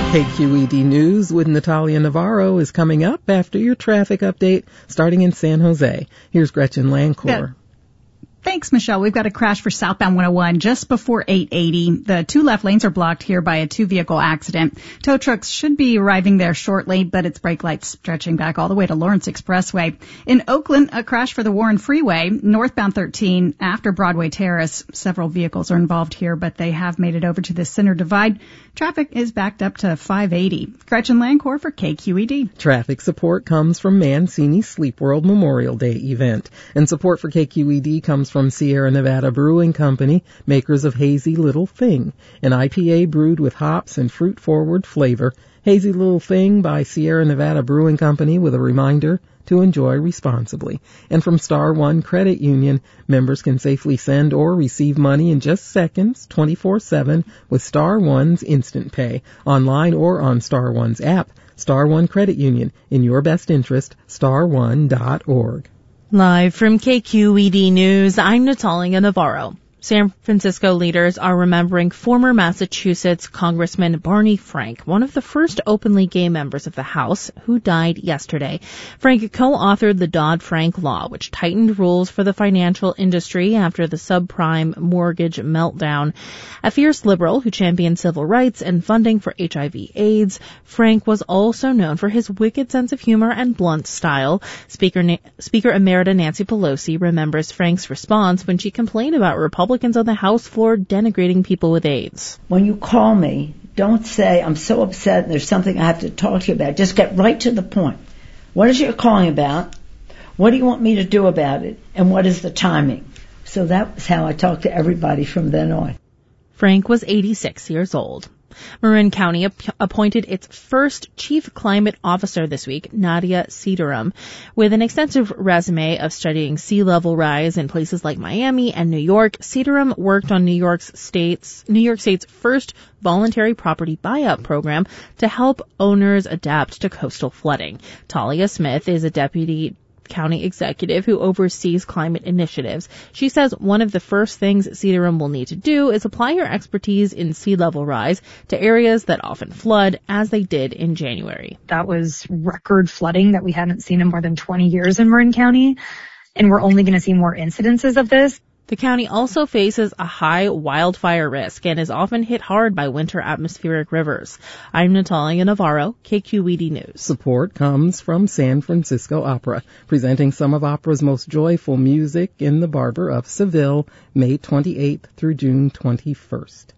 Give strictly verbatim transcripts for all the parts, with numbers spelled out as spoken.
K Q E D News with Natalia Navarro is coming up after your traffic update starting in San Jose. Here's Gretchen Lancourt. Yeah. Thanks, Michelle. We've got a crash for southbound one oh one just before eight eighty. The two left lanes are blocked here by a two-vehicle accident. Tow trucks should be arriving there shortly, but its brake lights stretching back all the way to Lawrence Expressway. In Oakland, a crash for the Warren Freeway, northbound thirteen after Broadway Terrace. Several vehicles are involved here, but they have made it over to the center divide. Traffic is backed up to five eighty. Gretchen Lancourt for K Q E D. Traffic support comes from Mancini Sleep World Memorial Day event, and support for K Q E D comes from from Sierra Nevada Brewing Company, makers of Hazy Little Thing, an I P A brewed with hops and fruit-forward flavor. Hazy Little Thing by Sierra Nevada Brewing Company, with a reminder to enjoy responsibly. And from Star One Credit Union, members can safely send or receive money in just seconds, twenty-four seven, with Star One's Instant Pay, online or on Star One's app. Star One Credit Union, in your best interest, star one dot org. Live from K Q E D News, I'm Natalia Navarro. San Francisco leaders are remembering former Massachusetts Congressman Barney Frank, one of the first openly gay members of the House, who died yesterday. Frank co-authored the Dodd-Frank Law, which tightened rules for the financial industry after the subprime mortgage meltdown. A fierce liberal who championed civil rights and funding for H I V AIDS, Frank was also known for his wicked sense of humor and blunt style. Speaker, Na- Speaker Emerita Nancy Pelosi remembers Frank's response when she complained about Republicans on the House floor denigrating people with AIDS. When you call me, don't say, I'm so upset and there's something I have to talk to you about. Just get right to the point. What is it you're calling about? What do you want me to do about it? And what is the timing? So that was how I talked to everybody from then on. Frank was eighty-six years old. Marin County ap- appointed its first chief climate officer this week, Nadia Cedarum. With an extensive resume of studying sea level rise in places like Miami and New York, Cedarum worked on New York's state's, New York State's first voluntary property buyout program to help owners adapt to coastal flooding. Talia Smith is a deputy county executive who oversees climate initiatives. She says one of the first things Cedarum will need to do is apply her expertise in sea level rise to areas that often flood, as they did in January. That was record flooding that we hadn't seen in more than twenty years in Marin County, and we're only going to see more incidences of this. The county also faces a high wildfire risk and is often hit hard by winter atmospheric rivers. I'm Natalia Navarro, K Q E D News. Support comes from San Francisco Opera, presenting some of opera's most joyful music in the Barber of Seville, May twenty-eighth through June twenty-first.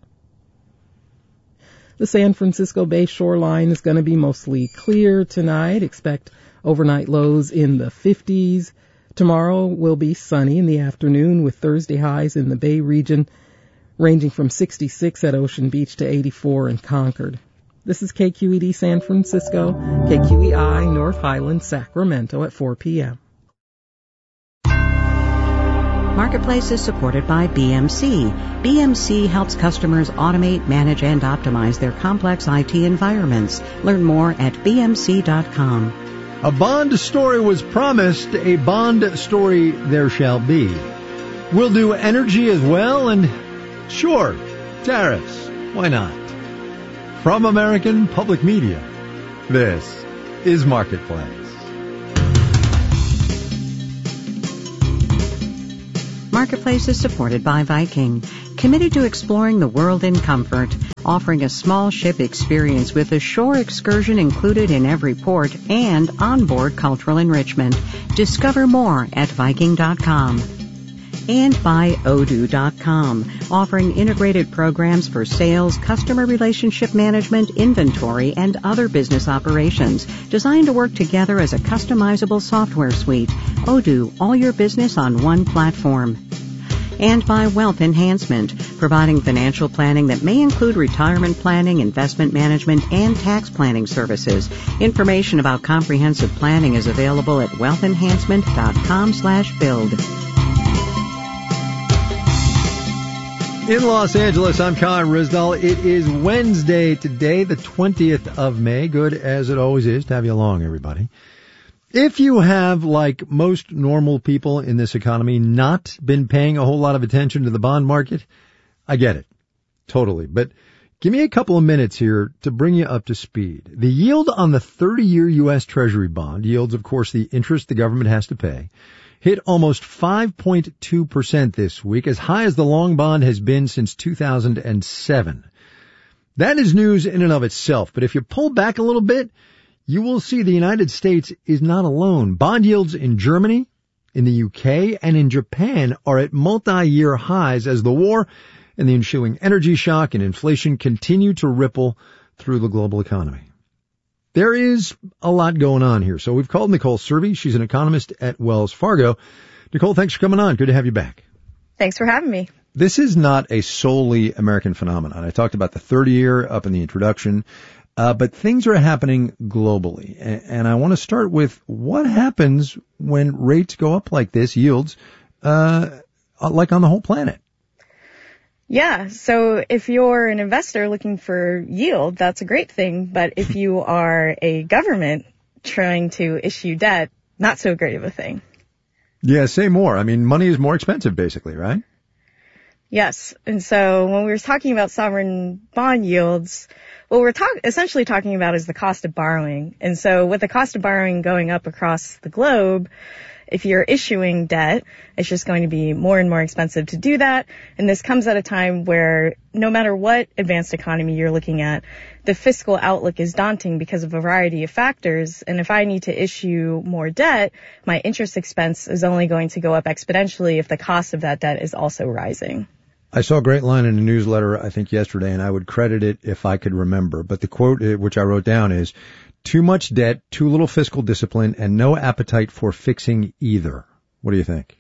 The San Francisco Bay shoreline is going to be mostly clear tonight. Expect overnight lows in the fifties. Tomorrow will be sunny in the afternoon with Thursday highs in the Bay region ranging from sixty-six at Ocean Beach to eighty-four in Concord. This is K Q E D San Francisco, K Q E I North Highlands, Sacramento at four p.m. Marketplace is supported by B M C. B M C helps customers automate, manage, and optimize their complex I T environments. Learn more at b m c dot com. A Bond story was promised, a Bond story there shall be. We'll do energy as well, and sure, tariffs. Why not? From American Public Media, this is Marketplace. Marketplace is supported by Viking, committed to exploring the world in comfort, offering a small ship experience with a shore excursion included in every port and onboard cultural enrichment. Discover more at viking dot com. And by odoo dot com, offering integrated programs for sales, customer relationship management, inventory, and other business operations, designed to work together as a customizable software suite. Odoo, all your business on one platform. And by Wealth Enhancement, providing financial planning that may include retirement planning, investment management, and tax planning services. Information about comprehensive planning is available at wealth enhancement dot com slash build. In Los Angeles, I'm Con Rizdal. It is Wednesday today, the twentieth of May. Good as it always is to have you along, everybody. If you have, like most normal people in this economy, not been paying a whole lot of attention to the bond market, I get it. Totally. But Give me a couple of minutes here to bring you up to speed. The yield on the thirty-year U S Treasury bond, yields, of course, the interest the government has to pay, hit almost five point two percent this week, as high as the long bond has been since two thousand seven. That is news in and of itself, but if you pull back a little bit, you will see the United States is not alone. Bond yields in Germany, in the U K, and in Japan are at multi-year highs as the war and the ensuing energy shock and inflation continue to ripple through the global economy. There is a lot going on here. So we've called Nicole Cervi. She's an economist at Wells Fargo. Nicole, thanks for coming on. Good to have you back. Thanks for having me. This is not a solely American phenomenon. I talked about the thirty-year up in the introduction, uh, but things are happening globally. And, and I want to start with what happens when rates go up like this, yields, uh, like on the whole planet. Yeah, so if you're an investor looking for yield, that's a great thing. But if you are a government trying to issue debt, not so great of a thing. Yeah, say more. I mean, money is more expensive, basically, right? Yes. And so when we were talking about sovereign bond yields, what we're talk- essentially talking about is the cost of borrowing. And so with the cost of borrowing going up across the globe, if you're issuing debt, it's just going to be more and more expensive to do that. And this comes at a time where no matter what advanced economy you're looking at, the fiscal outlook is daunting because of a variety of factors. And if I need to issue more debt, my interest expense is only going to go up exponentially if the cost of that debt is also rising. I saw a great line in a newsletter, I think yesterday, and I would credit it if I could remember. But the quote, which I wrote down, is, too much debt, too little fiscal discipline, and no appetite for fixing either. What do you think?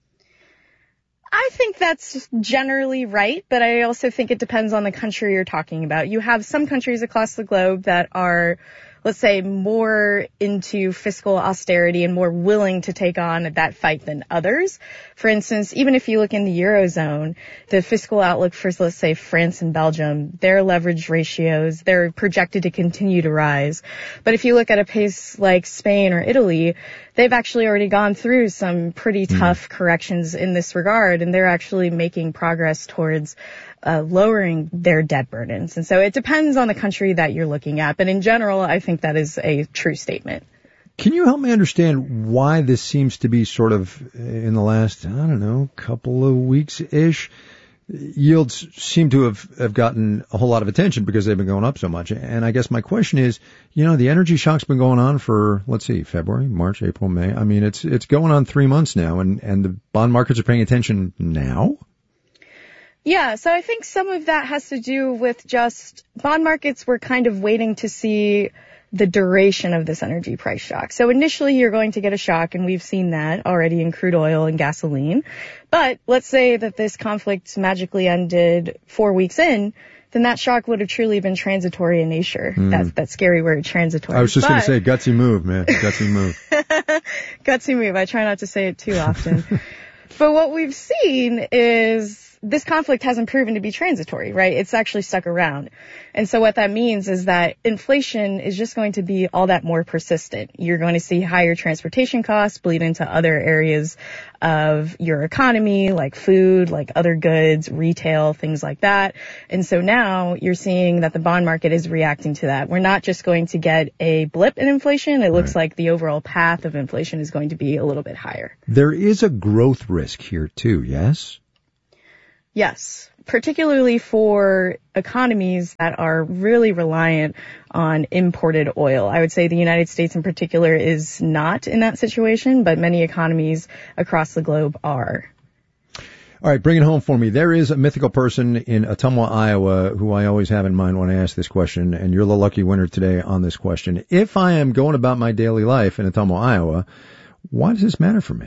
I think that's generally right, but I also think it depends on the country you're talking about. You have some countries across the globe that are, let's say, more into fiscal austerity and more willing to take on that fight than others. For instance, even if you look in the Eurozone, the fiscal outlook for, let's say, France and Belgium, their leverage ratios, they're projected to continue to rise. But if you look at a place like Spain or Italy, they've actually already gone through some pretty tough mm. corrections in this regard, and they're actually making progress towards Uh, lowering their debt burdens. And so it depends on the country that you're looking at. But in general, I think that is a true statement. Can you help me understand why this seems to be sort of in the last, I don't know, couple of weeks-ish? Yields seem to have, have gotten a whole lot of attention because they've been going up so much. And I guess my question is, you know, the energy shock's been going on for, let's see, February, March, April, May. I mean, it's it's going on three months now, and, and the bond markets are paying attention now? Yeah, so I think some of that has to do with just bond markets were kind of waiting to see the duration of this energy price shock. So initially you're going to get a shock, and we've seen that already in crude oil and gasoline. But let's say that this conflict magically ended four weeks in, then that shock would have truly been transitory in nature. Mm. That, that scary word, transitory. I was just going to say, gutsy move, man. Gutsy move. Gutsy move. I try not to say it too often. But what we've seen is this conflict hasn't proven to be transitory, right? It's actually stuck around. And so what that means is that inflation is just going to be all that more persistent. You're going to see higher transportation costs bleed into other areas of your economy, like food, like other goods, retail, things like that. And so now you're seeing that the bond market is reacting to that. We're not just going to get a blip in inflation. It looks right. like the overall path of inflation is going to be a little bit higher. There is a growth risk here too, yes? Yes, particularly for economies that are really reliant on imported oil. I would say the United States in particular is not in that situation, but many economies across the globe are. All right, bring it home for me. There is a mythical person in Ottumwa, Iowa, who I always have in mind when I ask this question, and you're the lucky winner today on this question. If I am going about my daily life in Ottumwa, Iowa, why does this matter for me?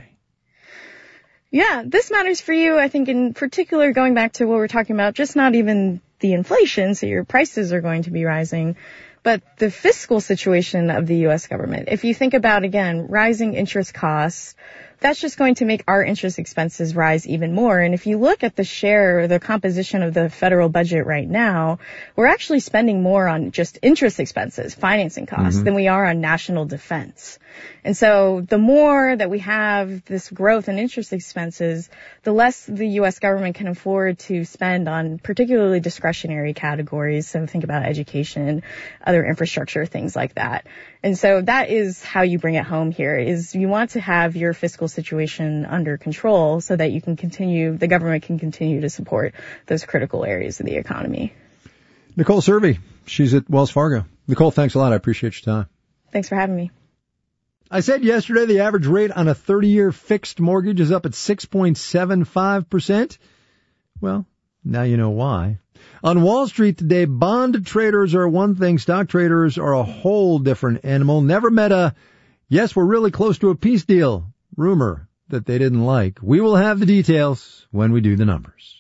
Yeah, this matters for you, I think, in particular, going back to what we're talking about, just not even the inflation, so your prices are going to be rising, but the fiscal situation of the U S government. If you think about, again, rising interest costs, that's just going to make our interest expenses rise even more. And if you look at the share, the composition of the federal budget right now, we're actually spending more on just interest expenses, financing costs, mm-hmm. than we are on national defense. And so the more that we have this growth in interest expenses, the less the U S government can afford to spend on particularly discretionary discretionary categories. So think about education, other infrastructure, things like that. And so that is how you bring it home here, is you want to have your fiscal situation under control so that you can continue, the government can continue to support those critical areas of the economy. Nicole Cervi, she's at Wells Fargo. Nicole, thanks a lot. I appreciate your time. Thanks for having me. I said yesterday the average rate on a thirty-year fixed mortgage is up at six point seven five percent. Well, now you know why. On Wall Street today, bond traders are one thing, stock traders are a whole different animal. Never met a, yes, we're really close to a peace deal rumor that they didn't like. We will have the details when we do the numbers.